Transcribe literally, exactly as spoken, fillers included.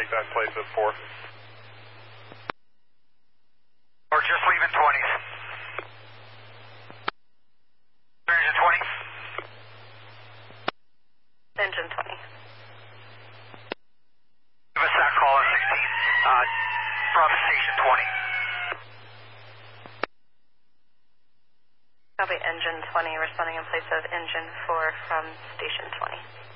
take that in place of four. Or just leaving twenties. Engine twenty. Engine twenty. Give us that call on sixteen uh, from station twenty. Copy engine twenty, responding in place of engine four from station twenty.